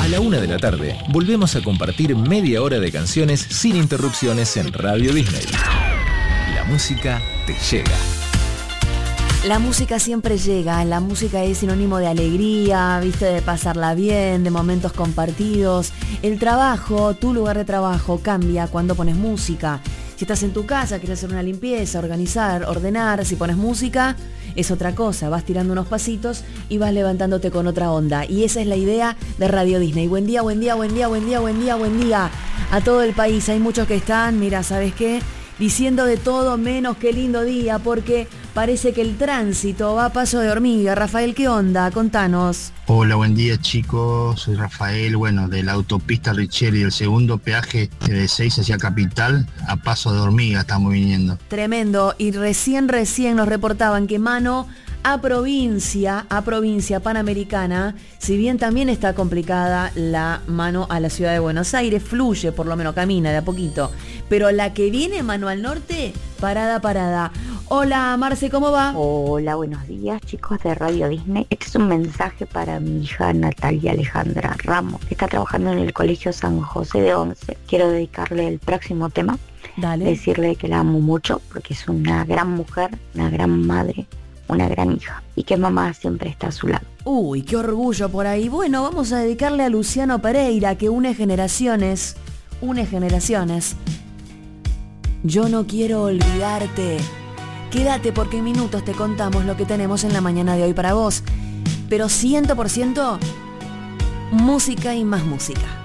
la 1 de la tarde, volvemos a compartir media hora de canciones sin interrupciones en Radio Disney. La música te llega. La música siempre llega, la música es sinónimo de alegría, viste, de pasarla bien, de momentos compartidos. El trabajo, tu lugar de trabajo cambia cuando pones música. Si estás en tu casa, quieres hacer una limpieza, organizar, ordenar, si pones música, es otra cosa. Vas tirando unos pasitos y vas levantándote con otra onda. Y esa es la idea de Radio Disney. Buen día, buen día, buen día, buen día, buen día, buen día a todo el país. Hay muchos que están, mira, ¿sabes qué? Diciendo de todo menos qué lindo día, porque parece que el tránsito va a paso de hormiga. Rafael, ¿qué onda? Contanos. Hola, buen día chicos, soy Rafael, de la autopista Richeri, el segundo peaje de 6 hacia Capital, a paso de hormiga estamos viniendo. Tremendo, y recién nos reportaban que mano a provincia panamericana, si bien también está complicada la mano a la ciudad de Buenos Aires, fluye, por lo menos camina de a poquito, pero la que viene mano al norte, parada. Hola Marce, ¿cómo va? Hola, buenos días chicos de Radio Disney. Este es un mensaje para mi hija Natalia Alejandra Ramos, que está trabajando en el Colegio San José de Once. Quiero dedicarle el próximo tema. Dale. Decirle que la amo mucho, porque es una gran mujer, una gran madre, una gran hija, y que mamá siempre está a su lado. Uy, qué orgullo por ahí. Bueno, vamos a dedicarle a Luciano Pereira, que une generaciones. Yo no quiero olvidarte. Quédate porque en minutos te contamos lo que tenemos en la mañana de hoy para vos. Pero 100% música y más música.